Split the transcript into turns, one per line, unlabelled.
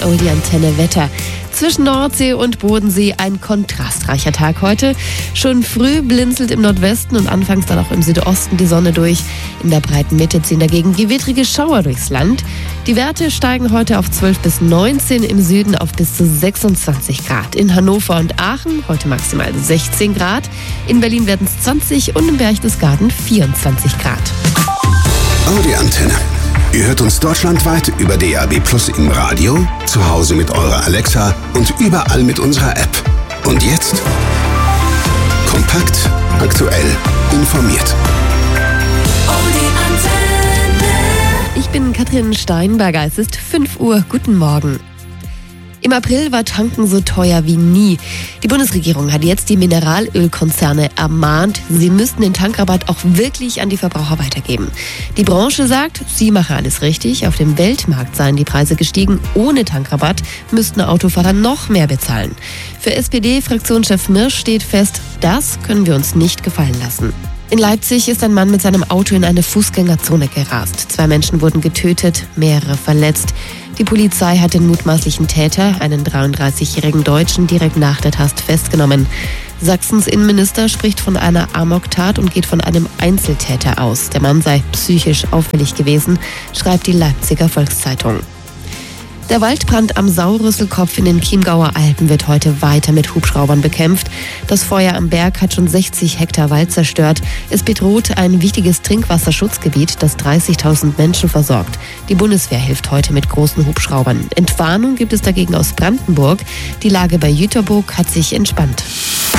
die Antenne Wetter. Zwischen Nordsee und Bodensee ein kontrastreicher Tag heute. Schon früh blinzelt im Nordwesten und anfangs dann auch im Südosten die Sonne durch. In der breiten Mitte ziehen dagegen gewittrige Schauer durchs Land. Die Werte steigen heute auf 12 bis 19, im Süden auf bis zu 26 Grad. In Hannover und Aachen heute maximal 16 Grad. In Berlin werden es 20 und im Berchtesgaden 24 Grad.
Audi Antenne. Ihr hört uns deutschlandweit über DAB+ im Radio, zu Hause mit eurer Alexa und überall mit unserer App. Und jetzt kompakt, aktuell, informiert.
Audi Antenne. Ich bin Katrin Steinberger. Es ist 5 Uhr. Guten Morgen. Im April war Tanken so teuer wie nie. Die Bundesregierung hat jetzt die Mineralölkonzerne ermahnt, sie müssten den Tankrabatt auch wirklich an die Verbraucher weitergeben. Die Branche sagt, sie mache alles richtig. Auf dem Weltmarkt seien die Preise gestiegen. Ohne Tankrabatt müssten Autofahrer noch mehr bezahlen. Für SPD-Fraktionschef Mirsch steht fest, das können wir uns nicht gefallen lassen. In Leipzig ist ein Mann mit seinem Auto in eine Fußgängerzone gerast. 2 Menschen wurden getötet, mehrere verletzt. Die Polizei hat den mutmaßlichen Täter, einen 33-jährigen Deutschen, direkt nach der Tat festgenommen. Sachsens Innenminister spricht von einer Amoktat und geht von einem Einzeltäter aus. Der Mann sei psychisch auffällig gewesen, schreibt die Leipziger Volkszeitung. Der Waldbrand am Saurrüsselkopf in den Chiemgauer Alpen wird heute weiter mit Hubschraubern bekämpft. Das Feuer am Berg hat schon 60 Hektar Wald zerstört. Es bedroht ein wichtiges Trinkwasserschutzgebiet, das 30.000 Menschen versorgt. Die Bundeswehr hilft heute mit großen Hubschraubern. Entwarnung gibt es dagegen aus Brandenburg. Die Lage bei Jüterburg hat sich entspannt.